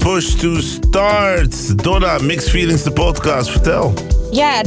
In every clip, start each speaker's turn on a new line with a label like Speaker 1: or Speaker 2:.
Speaker 1: push to start. Donna, Mixed Feelings, de podcast. Vertel.
Speaker 2: Ja,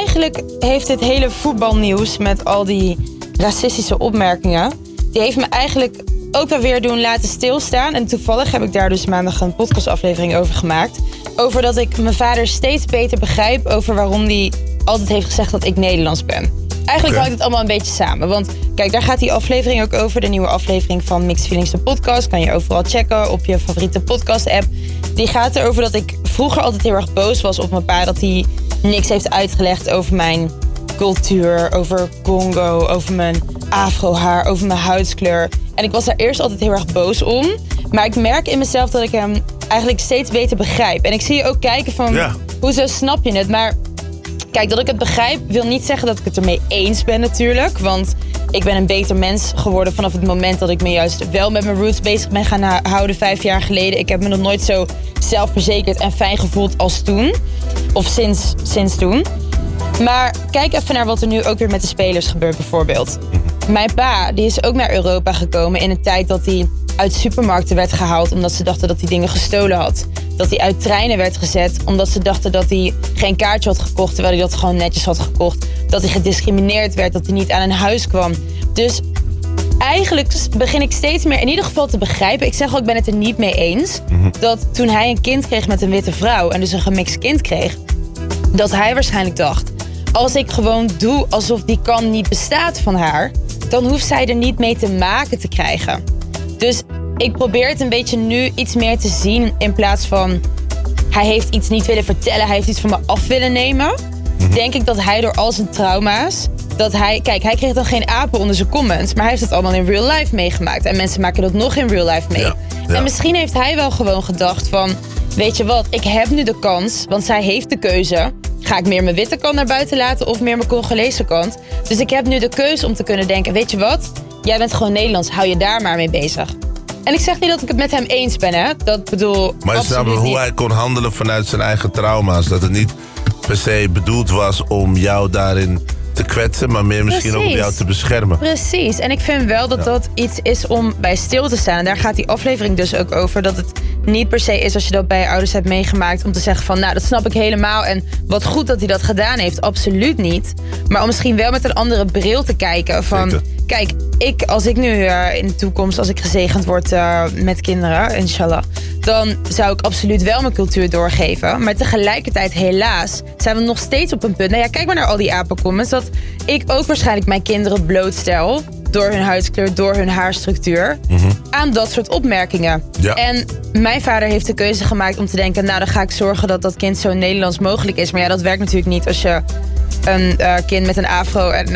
Speaker 2: heeft het hele voetbalnieuws met al die racistische opmerkingen, die heeft me eigenlijk ook wel weer doen laten stilstaan. En toevallig heb ik daar dus maandag een podcastaflevering over gemaakt. Over dat ik mijn vader steeds beter begrijp over waarom hij altijd heeft gezegd dat ik Nederlands ben. Eigenlijk hangt het allemaal een beetje samen. Want kijk, daar gaat die aflevering ook over. De nieuwe aflevering van Mixed Feelings, de podcast. Kan je overal checken op je favoriete podcast-app. Die gaat erover dat ik vroeger altijd heel erg boos was op mijn pa. Dat hij niks heeft uitgelegd over mijn cultuur, over Congo, over mijn afrohaar, over mijn huidskleur. En ik was daar eerst altijd heel erg boos om. Maar ik merk in mezelf dat ik hem eigenlijk steeds beter begrijp. En ik zie je ook kijken van, hoezo snap je het? Maar kijk, dat ik het begrijp wil niet zeggen dat ik het ermee eens ben natuurlijk. Want ik ben een beter mens geworden vanaf het moment dat ik me juist wel met mijn roots bezig ben gaan houden 5 jaar geleden. Ik heb me nog nooit zo zelfverzekerd en fijn gevoeld als toen. Of sinds toen. Maar kijk even naar wat er nu ook weer met de spelers gebeurt bijvoorbeeld. Mijn pa, die is ook naar Europa gekomen in een tijd dat hij uit supermarkten werd gehaald omdat ze dachten dat hij dingen gestolen had. Dat hij uit treinen werd gezet omdat ze dachten dat hij geen kaartje had gekocht terwijl hij dat gewoon netjes had gekocht. Dat hij gediscrimineerd werd, dat hij niet aan een huis kwam. Dus eigenlijk begin ik steeds meer in ieder geval te begrijpen. Ik zeg al, ik ben het er niet mee eens. Dat toen hij een kind kreeg met een witte vrouw en dus een gemixt kind kreeg, dat hij waarschijnlijk dacht, als ik gewoon doe alsof die kan niet bestaat van haar, dan hoeft zij er niet mee te maken te krijgen. Dus ik probeer het een beetje nu iets meer te zien in plaats van hij heeft iets niet willen vertellen, hij heeft iets van me af willen nemen. Denk ik dat hij door al zijn trauma's, kijk, hij kreeg dan geen apen onder zijn comments, maar hij heeft het allemaal in real life meegemaakt. En mensen maken dat nog in real life mee. Ja. En misschien heeft hij wel gewoon gedacht van, weet je wat, ik heb nu de kans, want zij heeft de keuze. Ga ik meer mijn witte kant naar buiten laten of meer mijn Congolese kant? Dus ik heb nu de keuze om te kunnen denken, weet je wat? Jij bent gewoon Nederlands, hou je daar maar mee bezig. En ik zeg niet dat ik het met hem eens ben, hè? Dat bedoel,
Speaker 1: maar je snapt hoe hij kon handelen vanuit zijn eigen trauma's. Dat het niet per se bedoeld was om jou daarin te kwetsen, maar meer misschien ook om jou te beschermen.
Speaker 2: Precies. En ik vind wel dat dat iets is om bij stil te staan. En daar gaat die aflevering dus ook over. Dat het niet per se is als je dat bij je ouders hebt meegemaakt om te zeggen van, nou, dat snap ik helemaal. En wat goed dat hij dat gedaan heeft. Absoluut niet. Maar om misschien wel met een andere bril te kijken van, zeker. Kijk, als ik nu in de toekomst, als ik gezegend word met kinderen, inshallah, dan zou ik absoluut wel mijn cultuur doorgeven. Maar tegelijkertijd, helaas, zijn we nog steeds op een punt. Nou ja, kijk maar naar al die apencomments. Dat ik ook waarschijnlijk mijn kinderen blootstel door hun huidskleur, door hun haarstructuur, aan dat soort opmerkingen. Ja. En mijn vader heeft de keuze gemaakt om te denken, nou, dan ga ik zorgen dat dat kind zo Nederlands mogelijk is. Maar ja, dat werkt natuurlijk niet als je een kind met een afro en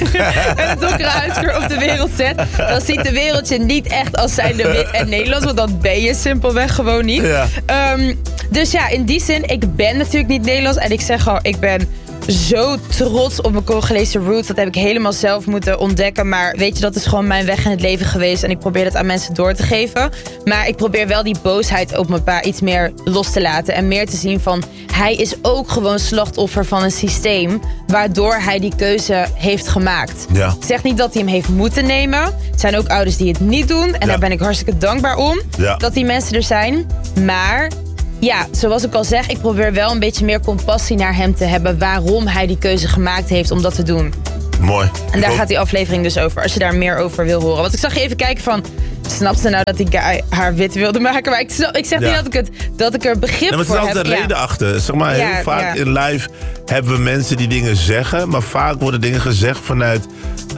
Speaker 2: een donkere huidskleur op de wereld zet. Dan ziet de wereld je niet echt als zijnde wit en Nederlands, want dat ben je simpelweg gewoon niet. Ja. Dus ja, in die zin, ik ben natuurlijk niet Nederlands. En ik zeg al, ik ben zo trots op mijn Congolese roots. Dat heb ik helemaal zelf moeten ontdekken. Maar weet je, dat is gewoon mijn weg in het leven geweest. En ik probeer dat aan mensen door te geven. Maar ik probeer wel die boosheid op mijn pa iets meer los te laten. En meer te zien van, hij is ook gewoon slachtoffer van een systeem waardoor hij die keuze heeft gemaakt. Ja. Ik zeg niet dat hij hem heeft moeten nemen. Er zijn ook ouders die het niet doen. En daar ben ik hartstikke dankbaar om. Ja. Dat die mensen er zijn. Maar ja, zoals ik al zeg, ik probeer wel een beetje meer compassie naar hem te hebben waarom hij die keuze gemaakt heeft om dat te doen.
Speaker 1: Mooi.
Speaker 2: En daar gaat die aflevering dus over, als je daar meer over wil horen. Want ik zag je even kijken van, snap ze nou dat die guy haar wit wilde maken? Maar ik zeg niet dat ik er begrip voor heb. Maar er is altijd
Speaker 1: een reden achter. Zeg maar, heel vaak in live hebben we mensen die dingen zeggen, maar vaak worden dingen gezegd vanuit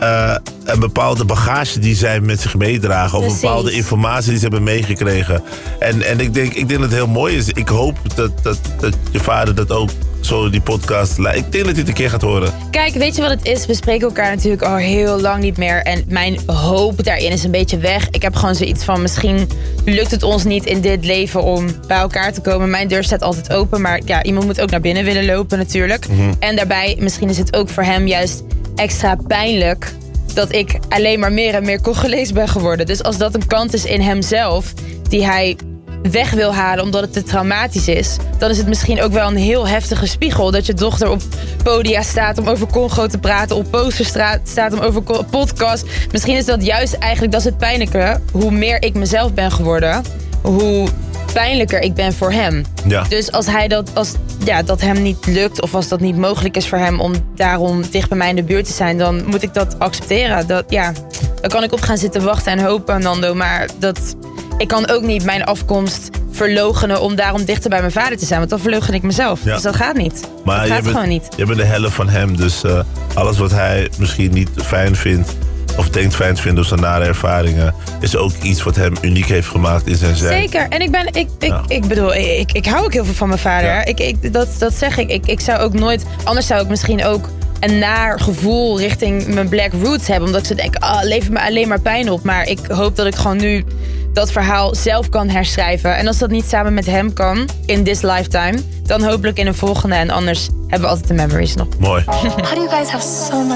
Speaker 1: een bepaalde bagage die zij met zich meedragen. Of een bepaalde informatie die ze hebben meegekregen. En ik denk dat het heel mooi is. Ik hoop dat je vader dat ook zo in die podcast. Ik denk dat hij het een keer gaat horen.
Speaker 2: Kijk, weet je wat het is? We spreken elkaar natuurlijk al heel lang niet meer. En mijn hoop daarin is een beetje weg. Ik heb gewoon zoiets van, misschien lukt het ons niet in dit leven om bij elkaar te komen. Mijn deur staat altijd open. Maar ja, iemand moet ook naar binnen willen lopen natuurlijk. En daarbij, misschien is het ook voor hem juist extra pijnlijk dat ik alleen maar meer en meer Congolees ben geworden. Dus als dat een kant is in hemzelf die hij weg wil halen omdat het te traumatisch is, dan is het misschien ook wel een heel heftige spiegel dat je dochter op podia staat om over Congo te praten, op posters staat om over podcast. Misschien is dat juist eigenlijk, dat is het pijnlijke, hoe meer ik mezelf ben geworden, hoe pijnlijker ik ben voor hem.
Speaker 1: Ja.
Speaker 2: Dus als dat hem niet lukt of als dat niet mogelijk is voor hem om daarom dicht bij mij in de buurt te zijn, dan moet ik dat accepteren. Dan kan ik op gaan zitten wachten en hopen, Nando. Maar ik kan ook niet mijn afkomst verloochenen om daarom dichter bij mijn vader te zijn. Want dan verloochen ik mezelf. Ja. Dus dat gaat niet. Maar dat gaat gewoon niet.
Speaker 1: Je bent de helft van hem. Dus alles wat hij misschien niet fijn vindt of denkt fijn te vinden door zijn nare ervaringen, is ook iets wat hem uniek heeft gemaakt in zijn zijn.
Speaker 2: Zeker. En ik hou ook heel veel van mijn vader. Ja. Dat zeg ik. Ik zou ook nooit, anders zou ik misschien ook een naar gevoel richting mijn black roots hebben. Omdat ik zo denk, levert me alleen maar pijn op. Maar ik hoop dat ik gewoon nu dat verhaal zelf kan herschrijven. En als dat niet samen met hem kan, in this lifetime, dan hopelijk in een volgende. En anders hebben we altijd de memories nog.
Speaker 1: Mooi.
Speaker 3: How do you guys have so much